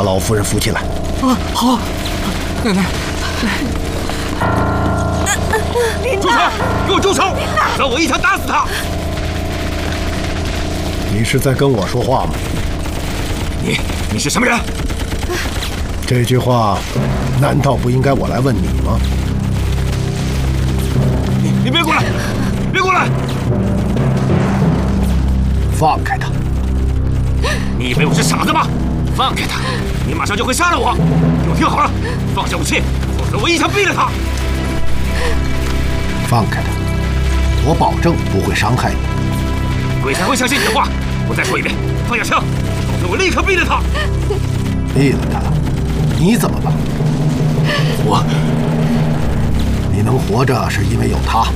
老夫人扶起来。 好，奶奶。 住手！给我住手！让我一枪打死他！ 你是在跟我说话吗？ 你是什么人？ 这句话难道不应该我来问你吗？ 你别过来！别过来！ 放开他！ 你以为我是傻子吗？放开他！你马上就会杀了我！给我听好了，放下武器，否则我一枪毙了他！ 放开他！我保证不会伤害你。 鬼才会相信你的话！我再说一遍，放下枪，否则我立刻毙了他！ 毙了他，你怎么办？你能活着是因为有他。